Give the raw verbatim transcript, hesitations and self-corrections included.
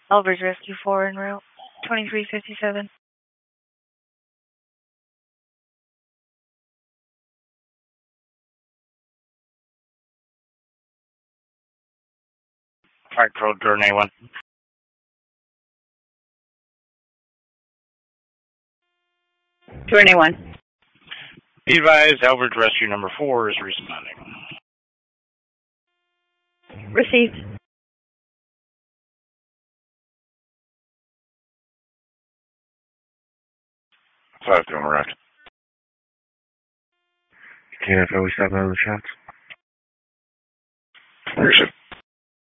Elbridge Rescue four en route. twenty-three fifty-seven. Alright, code Jordan A one. Jordan A one. Be advised, Elbridge Rescue number four is responding. Received. Five to arrived. Can't always stop out of the shots. Where is it?